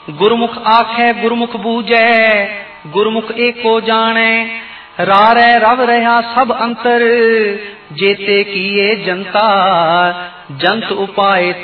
गुरमुख आखे गुरमुख बूझे, गुरमुख एको जाने। रारै रव रहा सब अंतर, जेते किए जनता जंत उपाय